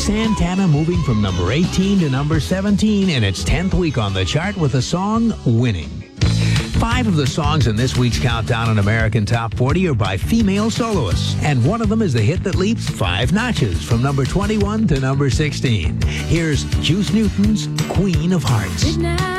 Santana moving from number 18 to number 17 in its 10th week on the chart with the song Winning. 5 of the songs in this week's Countdown on American Top 40 are by female soloists, and one of them is the hit that leaps 5 notches from number 21 to number 16. Here's Juice Newton's Queen of Hearts.